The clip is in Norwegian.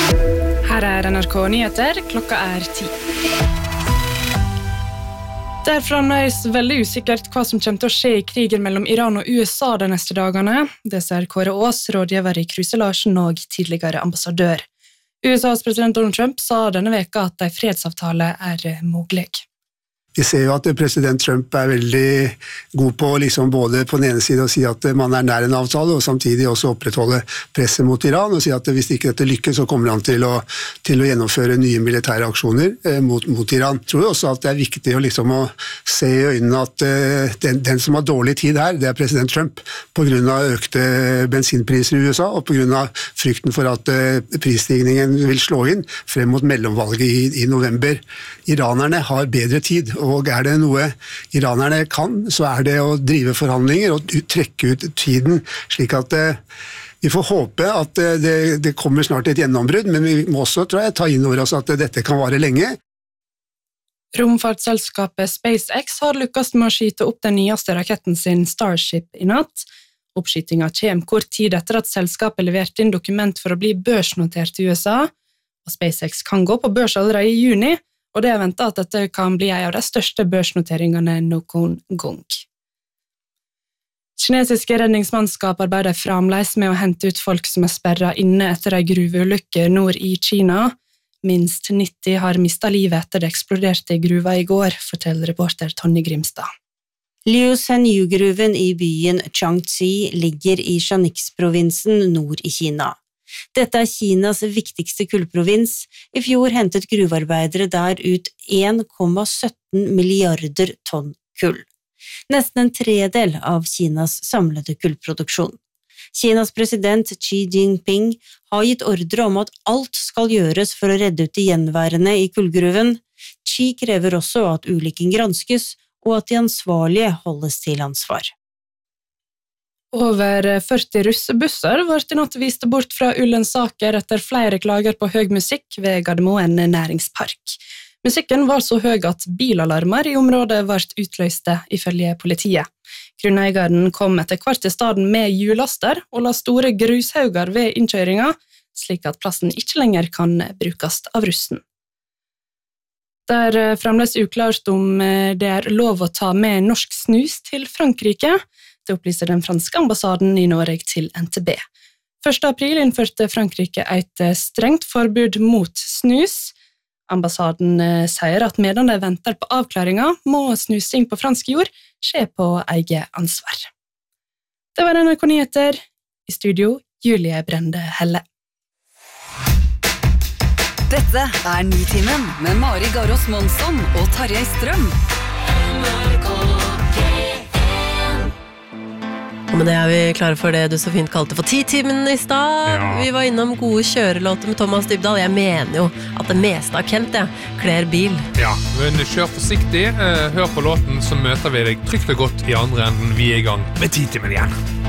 Her NRK Nyheter, klokka 10. Det fremdeles veldig usikkert hva som kommer til å skje i krigen mellom Iran og USA de neste dagene. Det ser Kåre Aas, rådgiver i Kruse Larsen og tidligere ambassadør. USAs president Donald Trump sa denne veka at en fredsavtale mulig. Vi ser jo at president Trump veldig god på både på den ene siden å si at man nær en avtale, og samtidig også opprettholde presset mot Iran, og si at hvis ikke dette lykkes, så kommer han til å gjennomføre nye militære aksjoner mot Iran. Jeg tror også at det viktig å se i øynene at den som har dårlig tid her, det president Trump, på grunn av økte bensinpriser i USA, og på grunn av frykten for at prisstigningen vil slå inn frem mot mellomvalget i november. Iranerne har bedre tid, og det noe iranerne kan, så det å drive forhandlinger og trekke ut tiden, slik at vi får håpe at det kommer snart et gjennombrudd, men vi må også, tror jeg, ta inn over oss at dette kan vare lenge. Romfartsselskapet SpaceX har lykkes med å skyte opp den nyeste raketten sin Starship i natt. Oppskytingen kommer kort tid etter at selskapet leverte inn dokument for å bli børsnotert i USA, og SpaceX kan gå på børs allerede i juni, og det ventet at dette kan bli en av de største børsnoteringene noen gang. Kinesiske redningsmannskap arbeider fremdeles med å hente ut folk som sperret inne etter en gruveulykke nord i Kina. Minst 90 har mistet livet etter det eksploderte i gruva i går, forteller reporter Tonje Grimstad. Liu Shenyu-gruven i byen Changxi ligger i Shanxi-provinsen nord i Kina. Dette Kinas viktigste kullprovins. I fjor hentet gruvearbeidere der ut 1,17 milliarder tonn kull. Nesten en tredel av Kinas samlede kullproduksjon. Kinas president Xi Jinping har gitt ordre om at alt skal gjøres for å redde ut de gjenværende i kullgruven. Xi krever også at ulykken granskes, og at de ansvarlige holdes til ansvar. Over 40 russebusser ble i natt vist bort fra Ullensaker etter flere klager på høy musikk ved Gardermoen næringspark. Musikken var så høy at bilalarmer i området ble utløste ifølge politiet. Grunneieren kom etter hvert til staden med hjullaster og la store grushauger ved innkjøringa, slik at plassen ikke lenger kan brukes av russen. Det fremdeles uklart om det lov å ta med norsk snus til Frankrike. Det opplyser den franske ambassaden i Norge til NTB. 1. april innførte Frankrike et strengt forbud mot snus. Ambassaden sier at medan de venter på avklaringa, må snusing på fransk jord skje på eget ansvar. Det var NRK Nyheter. I studio, Julie Brende Helle. Dette Nitimen med Mari Garås Monsson og Tarjei Strøm. Og med det vi klare for det du så fint kalte for 10-timen i stad. Ja. Vi var innom gode kjørelåter med Thomas Dybdahl. Jeg mener jo at det meste av Kent, kler bil. Ja, men kjør forsiktig. Hør på låten, så møter vi deg trygt og godt i andre enden. Vi i gang med 10-timen igjen.